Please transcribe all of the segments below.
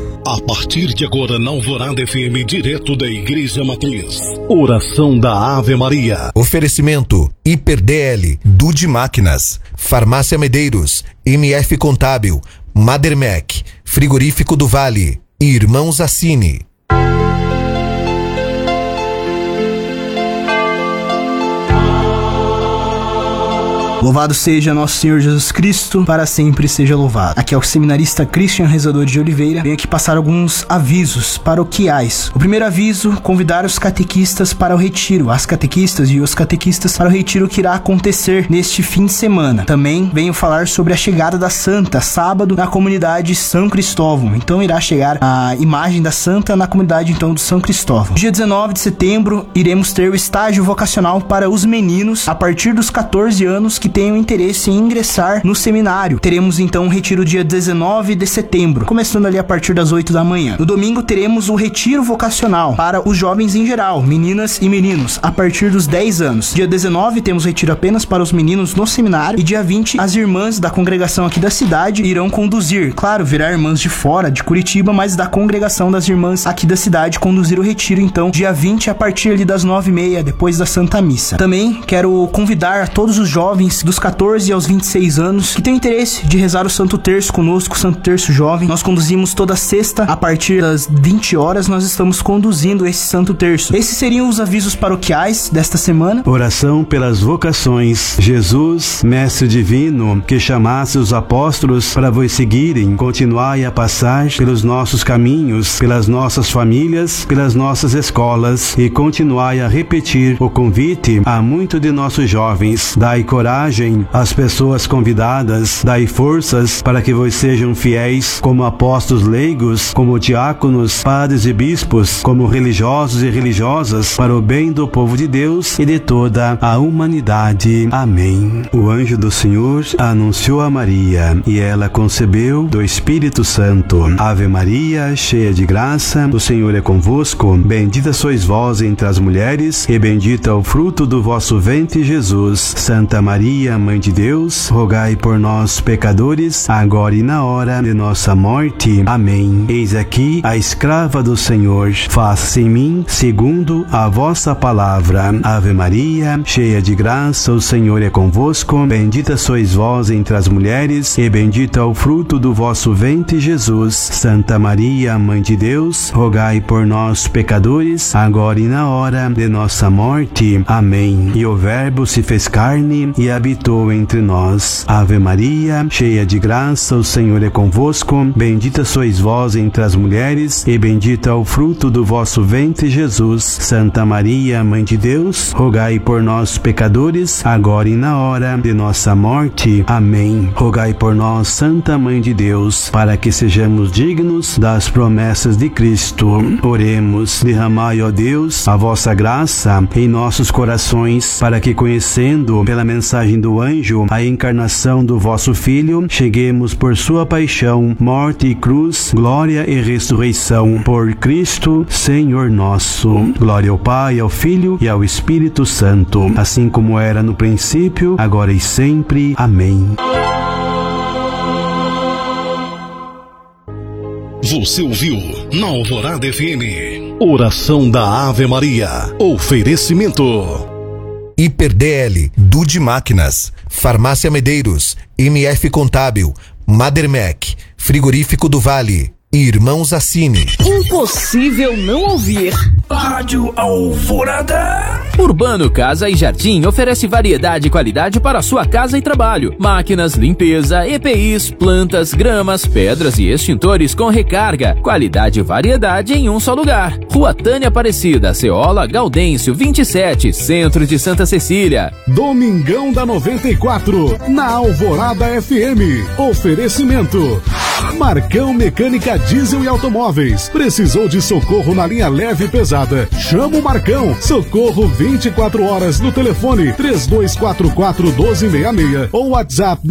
A partir de agora, na Alvorada FM, direto da Igreja Matriz. Oração da Ave Maria. Oferecimento: HiperDL, Dude Máquinas, Farmácia Medeiros, MF Contábil, Madermec, Frigorífico do Vale e Irmãos Assini. Louvado seja nosso Senhor Jesus Cristo, para sempre seja louvado. Aqui é o seminarista Christian Rezador de Oliveira. Venho aqui passar alguns avisos paroquiais. O primeiro aviso: convidar os catequistas para o retiro, as catequistas e os catequistas para o retiro que irá acontecer neste fim de semana. Também venho falar sobre a chegada da Santa, sábado, na comunidade São Cristóvão. Então irá chegar a imagem da Santa na comunidade então do São Cristóvão. Dia 19 de setembro iremos ter o estágio vocacional para os meninos a partir dos 14 anos que tenham interesse em ingressar no seminário. Teremos então um retiro dia 19 de setembro, começando ali a partir das 8 da manhã. No domingo teremos o retiro vocacional para os jovens em geral, meninas e meninos, a partir dos 10 anos. Dia 19 temos retiro apenas para os meninos no seminário e dia 20 as irmãs da congregação aqui da cidade irão conduzir. Claro, virá irmãs de fora, de Curitiba, mas da congregação das irmãs aqui da cidade conduzir o retiro então dia 20 a partir ali das 9h30, depois da Santa Missa. Também quero convidar a todos os jovens dos 14 aos 26 anos que têm interesse de rezar o Santo Terço conosco, o Santo Terço Jovem. Nós conduzimos toda sexta a partir das 20 horas, nós estamos conduzindo esse Santo Terço. Esses seriam os avisos paroquiais desta semana. Oração pelas vocações. Jesus, Mestre Divino, que chamasse os apóstolos para vos seguirem, continuai a passar pelos nossos caminhos, pelas nossas famílias, pelas nossas escolas e continuai a repetir o convite a muitos de nossos jovens. Dai coragem às pessoas convidadas, dai forças para que vos sejam fiéis como apóstolos leigos, como diáconos, padres e bispos, como religiosos e religiosas, para o bem do povo de Deus e de toda a humanidade. Amém. O anjo do Senhor anunciou a Maria e ela concebeu do Espírito Santo. Ave Maria, cheia de graça, o Senhor é convosco. Bendita sois vós entre as mulheres e bendito é o fruto do vosso ventre, Jesus. Santa Maria, Mãe de Deus, rogai por nós, pecadores, agora e na hora de nossa morte. Amém. Eis aqui a escrava do Senhor. Faça-se em mim segundo a vossa palavra. Ave Maria, cheia de graça, o Senhor é convosco. Bendita sois vós entre as mulheres e bendito é o fruto do vosso ventre, Jesus. Santa Maria, Mãe de Deus, rogai por nós, pecadores, agora e na hora de nossa morte. Amém. E o Verbo se fez carne e habitou entre nós. Ave Maria, cheia de graça, o Senhor é convosco. Bendita sois vós entre as mulheres e bendito é o fruto do vosso ventre, Jesus. Santa Maria, Mãe de Deus, rogai por nós, pecadores, agora e na hora de nossa morte. Amém. Rogai por nós, Santa Mãe de Deus, para que sejamos dignos das promessas de Cristo. Oremos. Derramai, ó Deus, a vossa graça em nossos corações, para que, conhecendo pela mensagem do anjo a encarnação do vosso Filho, cheguemos por sua paixão, morte e cruz, glória e ressurreição. Por Cristo, Senhor nosso. Glória ao Pai, ao Filho e ao Espírito Santo, assim como era no princípio, agora e sempre. Amém. Você ouviu na Alvorada FM, Oração da Ave Maria. Oferecimento: HiperDL, Dude Máquinas, Farmácia Medeiros, MF Contábil, Madermec, Frigorífico do Vale e Irmãos Assini. Impossível não ouvir Rádio Alvorada. Urbano Casa e Jardim oferece variedade e qualidade para a sua casa e trabalho. Máquinas, limpeza, EPIs, plantas, gramas, pedras e extintores com recarga. Qualidade e variedade em um só lugar. Rua Tânia Aparecida, Ceola, Gaudêncio, 27, Centro de Santa Cecília. Domingão da 94, na Alvorada FM. Oferecimento: Marcão Mecânica Diesel e Automóveis. Precisou de socorro na linha leve e pesada? Chama o Marcão. Socorro 24 horas no telefone 3244-1266 ou WhatsApp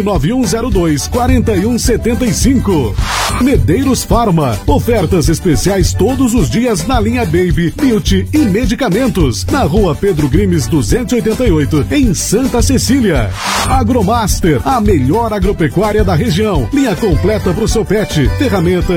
99102-4175. Medeiros Farma. Ofertas especiais todos os dias na linha Baby, Beauty e Medicamentos. Na rua Pedro Grimes 288, em Santa Cecília. Agromaster, a melhor agropecuária da região. Linha completa para o seu pet. Ferramenta